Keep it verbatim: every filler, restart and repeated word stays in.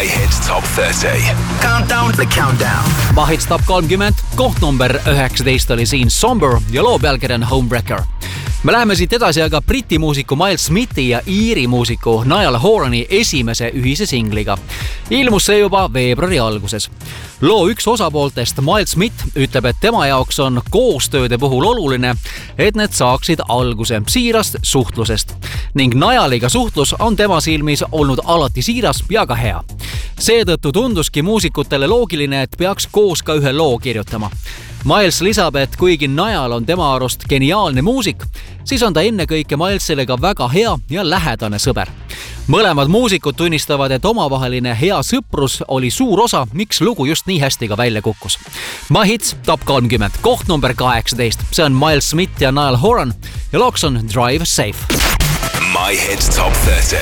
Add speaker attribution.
Speaker 1: My Hits Top kolmkümmend. Countdown, the countdown.
Speaker 2: My Hits Top kolmkümmend, koht number üheksateist oli siin Somber ja loo pealkiri on Homewrecker. Me läheme siit edasi aga Briti muusiku Miles Smithi ja Iiri muusiku Niall Horani esimese ühise singliga. Ilmus see juba veebruari alguses. Loo üks osapooltest Miles Smith ütleb, et tema jaoks on koostööde puhul oluline, et need saaksid alguse siirast suhtlusest. Ning Nialliga suhtlus on tema silmis olnud alati siiras ja ka hea. Seetõttu tunduski muusikutele loogiline, et peaks koos ka ühe loo kirjutama. Miles lisab, et kuigi Niall on tema arust geniaalne muusik, siis on ta ennekõike Milesile ka väga hea ja lähedane sõber. Mõlemad muusikud tunnistavad, et omavaheline hea sõprus oli suur osa, miks lugu just nii hästi ka välja kukkus. My Hits Top kolmkümmend, koht number kaheksateist. See on Miles Smith ja Niall Horan ja looks on Drive Safe.
Speaker 1: My Hits Top kolmkümmend.